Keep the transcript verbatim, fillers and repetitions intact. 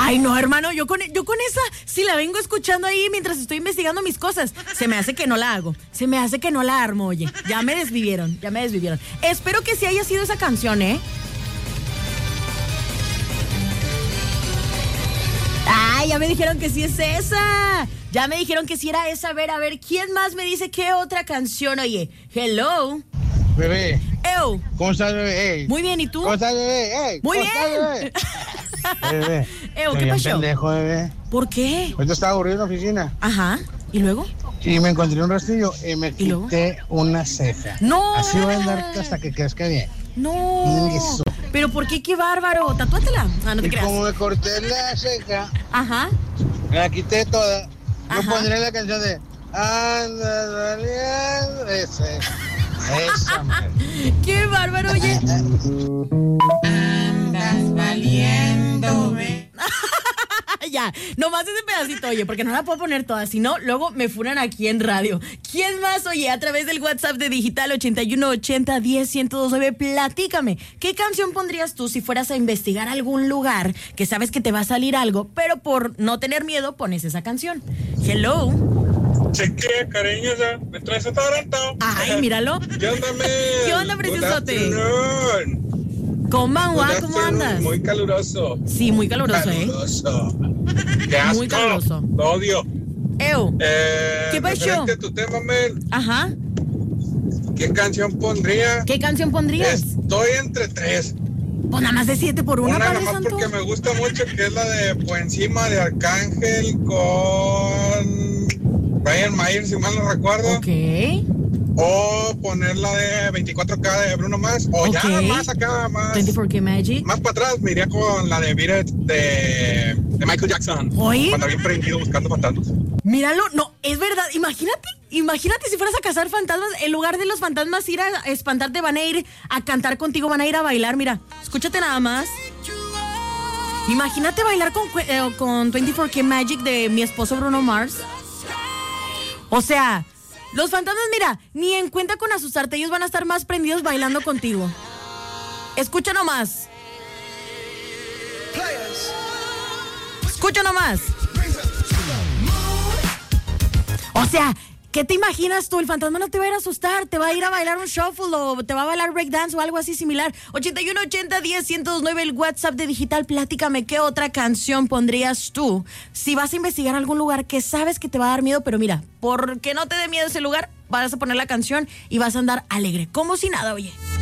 Ay, no, hermano, yo con, yo con esa, si la vengo escuchando ahí mientras estoy investigando mis cosas, se me hace que no la hago, se me hace que no la armo, oye. Ya me desvivieron, ya me desvivieron. Espero que sí haya sido esa canción, ¿eh? Ay, ya me dijeron que sí es esa. Ya me dijeron que sí era esa. A ver, a ver, ¿quién más me dice qué otra canción? Oye, hello. Bebé. Ew. ¿Cómo estás, bebé? Ey. Muy bien, ¿y tú? ¿Cómo estás, bebé? Ey. Muy ¿Cómo bien. estás, bebé? Bebé. Ew, Te ¿qué vi pasó? pendejo, bebé. ¿Por qué? Ahorita estaba aburrido en la oficina Ajá. ¿Y luego? y me encontré un rastrillo y me ¿Y luego? quité una ceja. No. Así voy a andarte hasta que crezca bien. No. Eso. ¿Pero por qué? ¡Qué bárbaro! Tatúatela. Ah, no te Y creas. como me corté la ceja, Ajá. me la quité toda. Ajá. Yo pondré la canción de Anda saliendo. Ese. Esa, madre. ¡Qué bárbaro! Oye. Andas valiéndome. Ya, nomás ese pedacito, oye, porque no la puedo poner toda, si no, luego me funan aquí en radio. ¿Quién más? Oye, a través del WhatsApp de Digital ochenta y uno ochenta diez ciento dos nueve, platícame, ¿qué canción pondrías tú si fueras a investigar algún lugar que sabes que te va a salir algo, pero por no tener miedo pones esa canción? Hello. Cheque, cariñosa, me traes atarantado. Ay, míralo. ¿Qué onda, men? ¿Qué onda, preciosote? Good afternoon. Combanwa, Good ¿cómo afternoon. andas? Muy caluroso. Sí, muy caluroso, ¿eh? Caluroso. Qué asco. Muy caluroso. Lo odio. Ew. Eh, ¿Qué pasó? referente a tu tema, men, Ajá. ¿qué canción pondría? ¿Qué canción pondrías? Estoy entre tres. Pues nada más de siete por una, Una Padre nomás Santo. porque me gusta mucho, que es la de Por Encima de Arcángel con Brian Mayer, si mal no recuerdo. Ok. O poner la de veinticuatro K de Bruno Mars. O Ok. ya más acá, más, veinticuatro K Magic. más para atrás, me iría con la de Beat It de, de Michael Jackson. Oye. Cuando había prendido buscando fantasmas. Míralo, no, es verdad, imagínate, imagínate si fueras a cazar fantasmas, en lugar de los fantasmas ir a espantarte, van a ir a cantar contigo, van a ir a bailar, mira, escúchate nada más. Imagínate bailar con, eh, con veinticuatro K Magic de mi esposo Bruno Mars. O sea, los fantasmas, mira, ni en cuenta con asustarte, ellos van a estar más prendidos bailando contigo. Escucha nomás. Escucha nomás. O sea, ¿qué te imaginas tú? El fantasma no te va a ir a asustar, te va a ir a bailar un shuffle o te va a bailar breakdance o algo así similar. ochenta y uno ochenta diez ciento dos nueve, el WhatsApp de Digital, platícame, ¿qué otra canción pondrías tú si vas a investigar algún lugar que sabes que te va a dar miedo? Pero mira, porque no te dé miedo ese lugar, vas a poner la canción y vas a andar alegre, como si nada, oye.